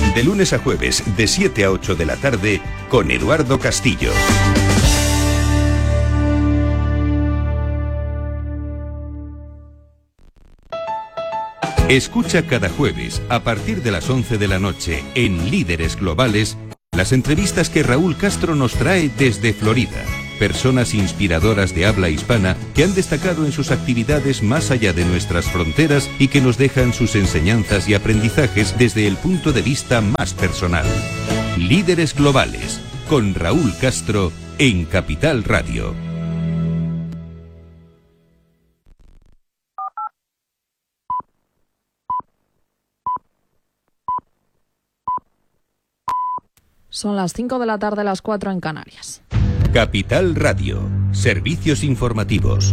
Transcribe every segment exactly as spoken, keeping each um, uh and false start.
De lunes a jueves, de siete a ocho de la tarde, con Eduardo Castillo. Escucha cada jueves, a partir de las once de la noche, en Líderes Globales, las entrevistas que Raúl Castro nos trae desde Florida. Personas inspiradoras de habla hispana que han destacado en sus actividades más allá de nuestras fronteras y que nos dejan sus enseñanzas y aprendizajes desde el punto de vista más personal. Líderes Globales, con Raúl Castro, en Capital Radio. Son las cinco de la tarde, las cuatro en Canarias. Capital Radio, servicios informativos.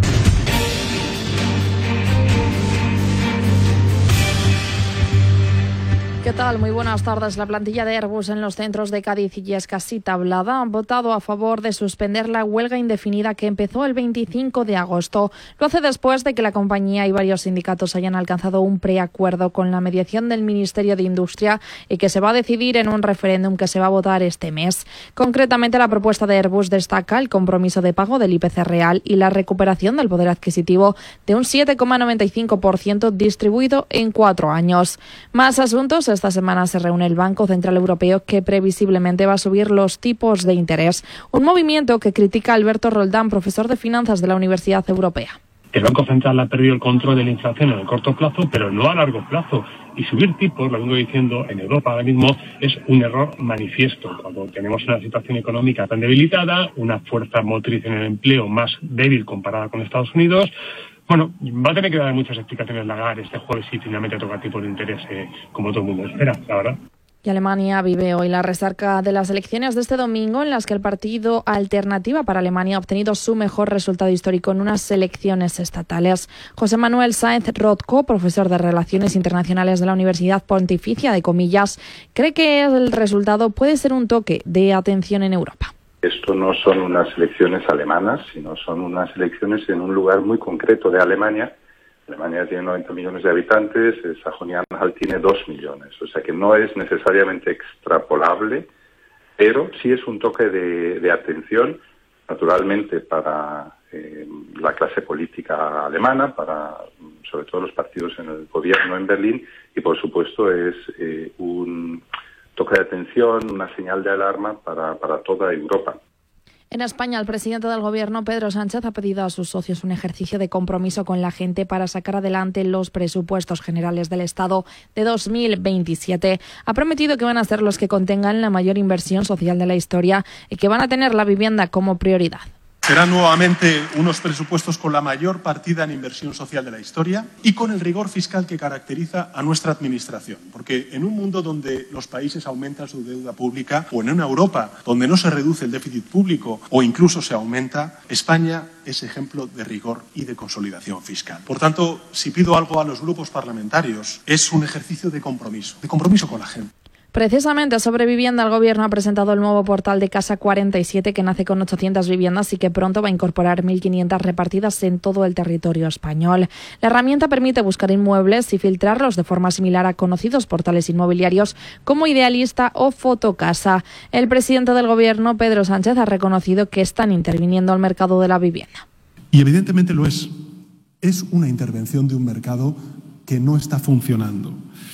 ¿Qué tal? Muy buenas tardes. La plantilla de Airbus en los centros de Cádiz y es casi tablada. Han votado a favor de suspender la huelga indefinida que empezó el veinticinco de agosto. Lo hace después de que la compañía y varios sindicatos hayan alcanzado un preacuerdo con la mediación del Ministerio de Industria y que se va a decidir en un referéndum que se va a votar este mes. Concretamente, la propuesta de Airbus destaca el compromiso de pago del I P C real y la recuperación del poder adquisitivo de un siete coma noventa y cinco por ciento distribuido en cuatro años. Más asuntos. Esta semana se reúne el Banco Central Europeo, que previsiblemente va a subir los tipos de interés. Un movimiento que critica Alberto Roldán, profesor de finanzas de la Universidad Europea. El Banco Central ha perdido el control de la inflación en el corto plazo, pero no a largo plazo. Y subir tipos, lo vengo diciendo, en Europa ahora mismo es un error manifiesto. Cuando tenemos una situación económica tan debilitada, una fuerza motriz en el empleo más débil comparada con Estados Unidos. Bueno, va a tener que dar muchas explicaciones Lagarde este jueves si finalmente toca tipos de interés, eh, como todo el mundo espera, la verdad. Y Alemania vive hoy la resaca de las elecciones de este domingo, en las que el partido Alternativa para Alemania ha obtenido su mejor resultado histórico en unas elecciones estatales. José Manuel Sáenz Rothko, profesor de Relaciones Internacionales de la Universidad Pontificia de Comillas, cree que el resultado puede ser un toque de atención en Europa. Esto no son unas elecciones alemanas, sino son unas elecciones en un lugar muy concreto de Alemania. Alemania tiene noventa millones de habitantes, Sajonia-Anhalt tiene dos millones. O sea que no es necesariamente extrapolable, pero sí es un toque de, de atención, naturalmente, para eh, la clase política alemana, para sobre todo los partidos en el gobierno en Berlín, y por supuesto es eh, un toque de atención, una señal de alarma para, para toda Europa. En España, el presidente del Gobierno, Pedro Sánchez, ha pedido a sus socios un ejercicio de compromiso con la gente para sacar adelante los presupuestos generales del Estado de dos mil veintisiete. Ha prometido que van a ser los que contengan la mayor inversión social de la historia y que van a tener la vivienda como prioridad. Serán nuevamente unos presupuestos con la mayor partida en inversión social de la historia y con el rigor fiscal que caracteriza a nuestra administración. Porque en un mundo donde los países aumentan su deuda pública, o en una Europa donde no se reduce el déficit público o incluso se aumenta, España es ejemplo de rigor y de consolidación fiscal. Por tanto, si pido algo a los grupos parlamentarios, es un ejercicio de compromiso, de compromiso con la gente. Precisamente sobre vivienda, el Gobierno ha presentado el nuevo portal de Casa cuarenta y siete, que nace con ochocientas viviendas y que pronto va a incorporar mil quinientas repartidas en todo el territorio español. La herramienta permite buscar inmuebles y filtrarlos de forma similar a conocidos portales inmobiliarios como Idealista o Fotocasa. El presidente del Gobierno, Pedro Sánchez, ha reconocido que están interviniendo al mercado de la vivienda. Y evidentemente lo es. Es una intervención de un mercado que no está funcionando.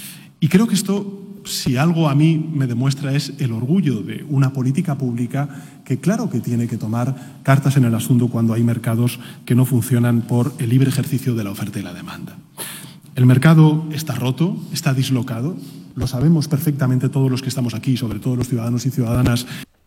Y creo que esto, si algo a mí me demuestra, es el orgullo de una política pública que claro que tiene que tomar cartas en el asunto cuando hay mercados que no funcionan por el libre ejercicio de la oferta y la demanda. El mercado está roto, está dislocado, lo sabemos perfectamente todos los que estamos aquí, sobre todo los ciudadanos y ciudadanas.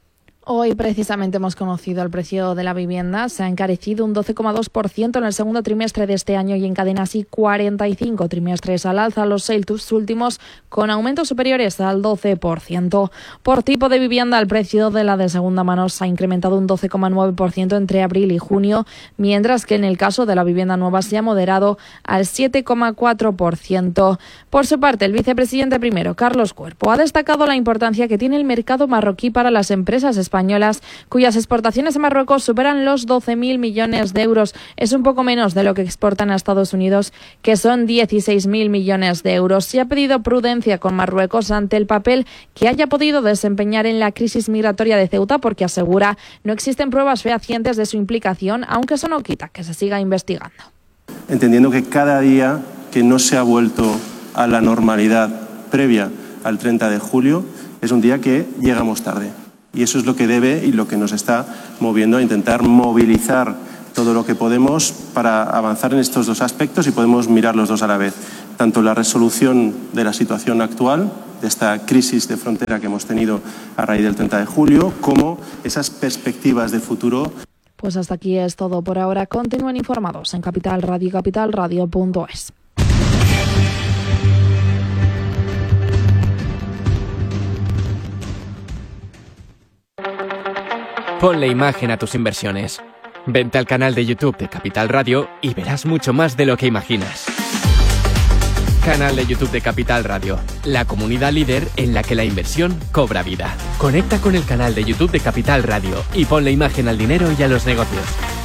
Hoy precisamente hemos conocido el precio de la vivienda. Se ha encarecido un doce coma dos por ciento en el segundo trimestre de este año y encadena así cuarenta y cinco trimestres al alza, los seis últimos con aumentos superiores al doce por ciento. Por tipo de vivienda, el precio de la de segunda mano se ha incrementado un doce coma nueve por ciento entre abril y junio, mientras que en el caso de la vivienda nueva se ha moderado al siete coma cuatro por ciento. Por su parte, el vicepresidente primero, Carlos Cuerpo, ha destacado la importancia que tiene el mercado marroquí para las empresas españolas españolas, cuyas exportaciones a Marruecos superan los doce mil millones de euros. Es un poco menos de lo que exportan a Estados Unidos, que son dieciséis mil millones de euros. Se ha pedido prudencia con Marruecos ante el papel que haya podido desempeñar en la crisis migratoria de Ceuta, porque asegura no existen pruebas fehacientes de su implicación, aunque eso no quita que se siga investigando. Entendiendo que cada día que no se ha vuelto a la normalidad previa al treinta de julio es un día que llegamos tarde. Y eso es lo que debe y lo que nos está moviendo a intentar movilizar todo lo que podemos para avanzar en estos dos aspectos, y podemos mirar los dos a la vez. Tanto la resolución de la situación actual, de esta crisis de frontera que hemos tenido a raíz del treinta de julio, como esas perspectivas de futuro. Pues hasta aquí es todo por ahora. Continúen informados en Capital Radio y capital radio punto es. Ponle imagen a tus inversiones. Vente al canal de YouTube de Capital Radio y verás mucho más de lo que imaginas. Canal de YouTube de Capital Radio, la comunidad líder en la que la inversión cobra vida. Conecta con el canal de YouTube de Capital Radio y ponle imagen al dinero y a los negocios.